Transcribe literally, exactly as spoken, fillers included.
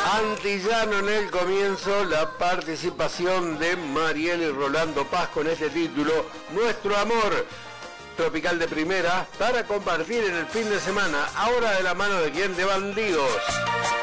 Antillano en el comienzo, la participación de Mariel y Rolando Paz con este título, Nuestro Amor, tropical de primera, para compartir en el fin de semana, ahora de la mano de quién, de Bandidos.